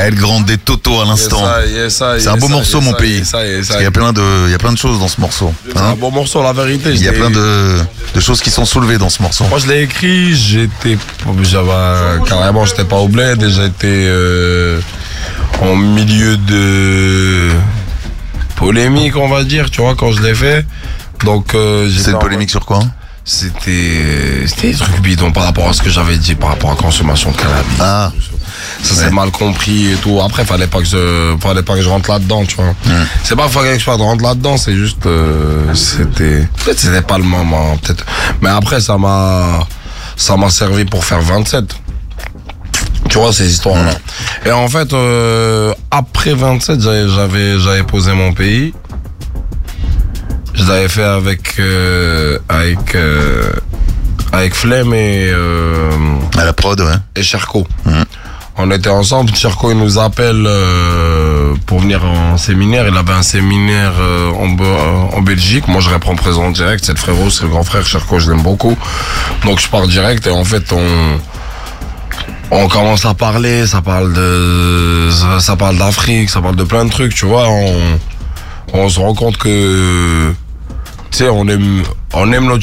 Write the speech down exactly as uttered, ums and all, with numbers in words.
El Grande des Toto à l'instant. C'est un beau morceau, mon pays. Parce qu'il y a plein de, il y a plein de choses dans ce morceau. C'est un beau morceau, la vérité. Il y a plein de, de choses qui sont soulevées dans ce morceau. Moi, je l'ai écrit, j'étais, j'avais, carrément, j'étais pas au bled et j'étais euh, en milieu de polémique, on va dire, tu vois, quand je l'ai fait. Donc, euh, c'est une polémique sur quoi? C'était, c'était des trucs bidons par rapport à ce que j'avais dit par rapport à la consommation de cannabis. Ah. Ça s'est ouais. mal compris et tout. Après, fallait pas que je, fallait pas que je rentre là-dedans, tu vois. Mm. C'est pas qu'il fallait que je rentre là-dedans, c'est juste, euh, c'était, peut-être c'était pas le moment, peut-être. Mais après, ça m'a, ça m'a servi pour faire vingt-sept. Tu vois, ces histoires-là. Mm. Et en fait, euh, après vingt-sept, j'avais, j'avais, j'avais posé mon pays. Je l'avais fait avec, euh, avec, euh, avec Flemme et, euh, à la prod, ouais. Et Cherko. Mm. On était ensemble, Cherko il nous appelle euh, pour venir en séminaire. Il avait un séminaire euh, en, euh, en Belgique. Moi je réponds présent direct. C'est le frérot, c'est le grand frère. Cherko, je l'aime beaucoup. Donc je pars direct et en fait on on commence à parler. Ça parle de ça, ça parle d'Afrique, ça parle de plein de trucs. Tu vois, on on se rend compte que tu sais on aime on aime notre